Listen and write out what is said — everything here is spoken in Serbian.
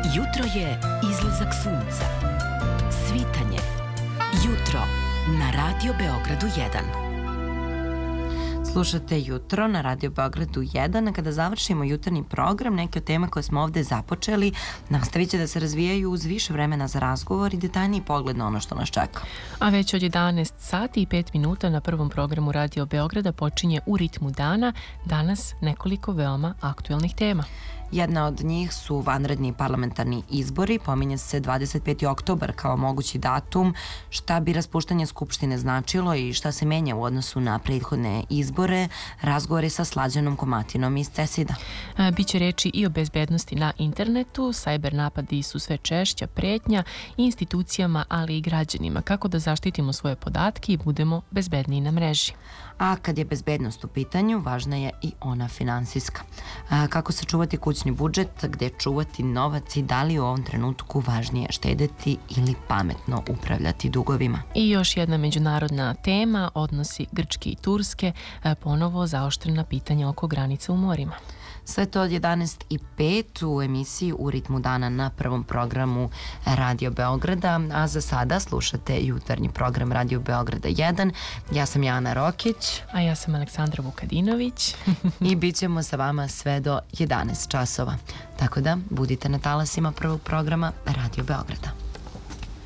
Jutro je izlazak sunca. Svitanje. Jutro na Radio Beogradu 1. Slušate Jutro na Radio Beogradu 1, a kada završimo jutarnji program, neke od tema koje smo ovde započeli nastavit će da se razvijaju uz više vremena za razgovor i detaljniji pogled na ono što nas čeka. A već od 11 sati i 5 minuta na prvom programu Radio Beograda počinje U ritmu dana, danas nekoliko veoma aktuelnih tema. Jedna od njih su vanredni parlamentarni izbori, pominje se 25. oktobar kao mogući datum, šta bi raspuštanje Skupštine značilo i šta se menja u odnosu na prethodne izbore, razgovori sa Slađanom Komatinom iz CESID-a. Biće reči i o bezbednosti na internetu, sajber napadi su sve češća pretnja institucijama, ali i građanima, kako da zaštitimo svoje podatke i budemo bezbedniji na mreži. A kad je bezbednost u pitanju, važna je i ona finansijska. Kako sačuvati kućni budžet, gde čuvati novac i da li u ovom trenutku važnije štedeti ili pametno upravljati dugovima. I još jedna međunarodna tema, odnosi Grčke i Turske, ponovo zaoštrena pitanja oko granica u morima. Sve to od 11:05 u emisiji U ritmu dana na prvom programu Radio Beograda, a za sada slušate jutarnji program Radio Beograda 1. Ja sam Jana Rokić. A ja sam Aleksandra Vukadinović. I bit ćemo sa vama sve do 11 časova. Tako da budite na talasima prvog programa Radio Beograda.